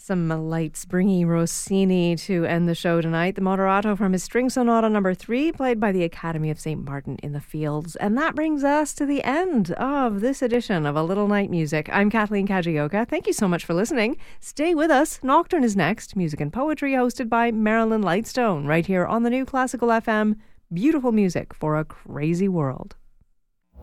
Some light, springy Rossini to end the show tonight. The Moderato from his String Sonata number 3, played by the Academy of St. Martin in the Fields. And that brings us to the end of this edition of A Little Night Music. I'm Kathleen Kajioka. Thank you so much for listening. Stay with us. Nocturne is next. Music and poetry hosted by Marilyn Lightstone right here on the New Classical FM. Beautiful music for a crazy world.